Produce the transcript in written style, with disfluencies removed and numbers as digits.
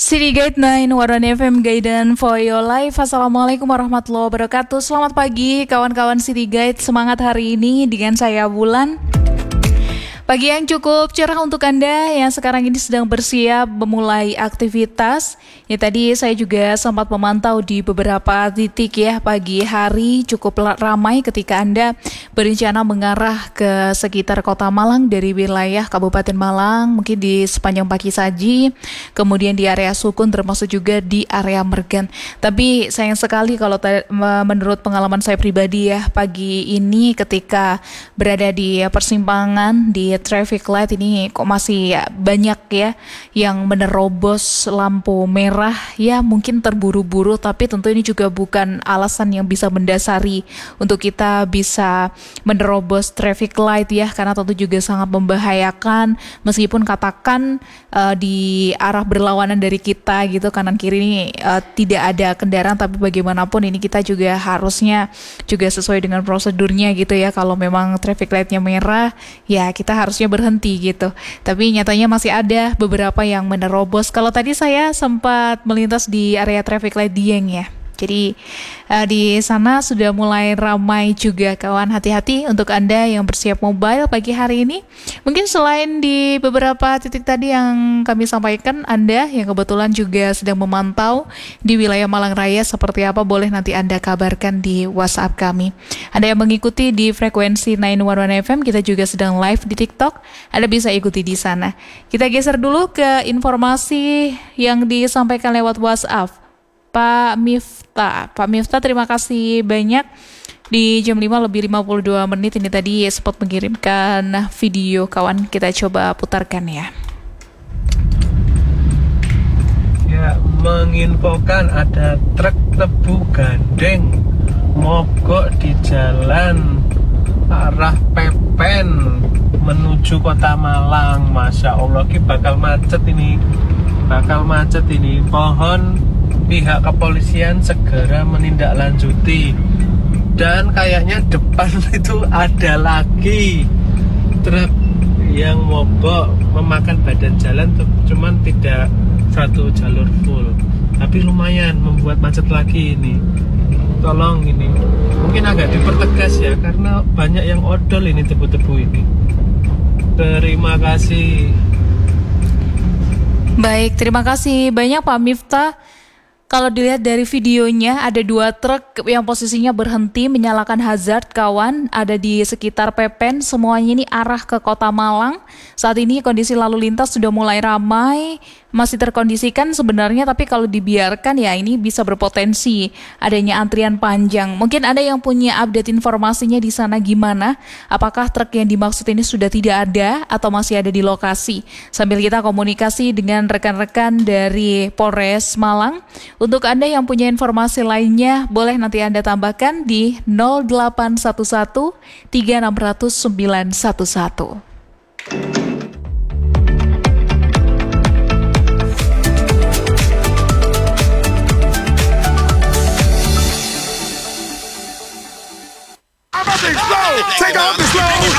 City Gate 9 Waran FM Guidance for your life. Assalamualaikum warahmatullahi wabarakatuh. Selamat pagi kawan-kawan City Guide. Semangat hari ini dengan saya Bulan. Pagi yang cukup cerah untuk Anda yang sekarang ini sedang bersiap memulai aktivitas. Ya tadi saya juga sempat memantau di beberapa titik ya pagi hari cukup ramai ketika Anda berencana mengarah ke sekitar Kota Malang dari wilayah Kabupaten Malang, mungkin di sepanjang Paki Saji, kemudian di area Sukun termasuk juga di area Mergan. Tapi sayang sekali kalau menurut pengalaman saya pribadi ya pagi ini ketika berada di persimpangan di traffic light ini kok masih banyak ya yang menerobos lampu merah ya, mungkin terburu-buru, tapi tentu ini juga bukan alasan yang bisa mendasari untuk kita bisa menerobos traffic light ya, karena tentu juga sangat membahayakan meskipun katakan di arah berlawanan dari kita gitu kanan kiri ini tidak ada kendaraan, tapi bagaimanapun ini kita juga harusnya juga sesuai dengan prosedurnya gitu ya. Kalau memang traffic lightnya merah ya kita harusnya berhenti gitu, tapi nyatanya masih ada beberapa yang menerobos. Kalau tadi saya sempat melintas di area traffic light Dieng ya, jadi di sana sudah mulai ramai juga kawan. Hati-hati untuk Anda yang bersiap mobile pagi hari ini. Mungkin selain di beberapa titik tadi yang kami sampaikan, Anda yang kebetulan juga sedang memantau di wilayah Malang Raya seperti apa, boleh nanti Anda kabarkan di WhatsApp kami. Anda yang mengikuti di frekuensi 911 FM, kita juga sedang live di TikTok, Anda bisa ikuti di sana. Kita geser dulu ke informasi yang disampaikan lewat WhatsApp. Pak Miftah, terima kasih banyak. Di jam 5 lebih 52 menit ini tadi sempat mengirimkan video kawan, kita coba putarkan ya. Ya, menginfokan ada truk tebu gandeng mogok di jalan arah Pepen menuju Kota Malang. Masya Allah, ini bakal macet ini. Pohon pihak kepolisian segera menindaklanjuti. Dan kayaknya depan itu ada lagi truk yang mogok memakan badan jalan, cuman tidak satu jalur full, tapi lumayan membuat macet lagi ini. Tolong ini mungkin agak dipertegas ya, karena banyak yang odol ini tebu-tebu ini. Terima kasih. Baik, terima kasih banyak Pak Miftah. Kalau dilihat dari videonya, ada 2 truk yang posisinya berhenti menyalakan hazard kawan, ada di sekitar Pepen, semuanya ini arah ke Kota Malang. Saat ini kondisi lalu lintas sudah mulai ramai, masih terkondisikan sebenarnya, tapi kalau dibiarkan ya ini bisa berpotensi adanya antrian panjang. Mungkin ada yang punya update informasinya di sana gimana? Apakah truk yang dimaksud ini sudah tidak ada atau masih ada di lokasi? Sambil kita komunikasi dengan rekan-rekan dari Polres Malang. Untuk Anda yang punya informasi lainnya, boleh nanti Anda tambahkan di 0811 3600 911.